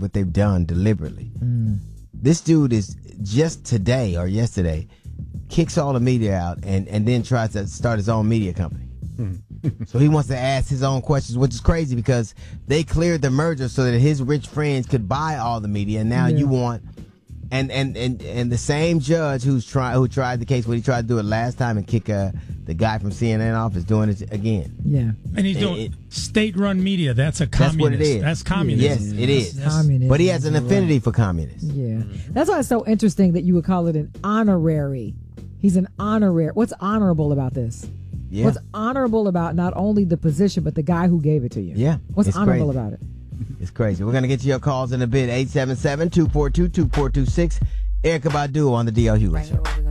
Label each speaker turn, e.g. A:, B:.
A: what they've done deliberately. This dude is just today or yesterday kicks all the media out and then tries to start his own media company. So he wants to ask his own questions, which is crazy because they cleared the merger so that his rich friends could buy all the media, and now you want and the same judge who tried the case when he tried to do it last time and kick the guy from CNN off is doing it again.
B: Yeah.
C: And he's doing state-run media. That's a communist.
A: That's what it is.
C: That's communism.
A: Yes, it is.
B: Communism.
A: But he has an affinity for communists.
B: Yeah. That's why it's so interesting that you would call it an honorary. He's an honorary. What's honorable about this?
A: Yeah.
B: What's honorable about not only the position, but the guy who gave it to you?
A: Yeah.
B: What's honorable about it?
A: It's crazy. We're going to get to your calls in a bit. 877-242-2426. Erykah Badu on the DL Hughley Show.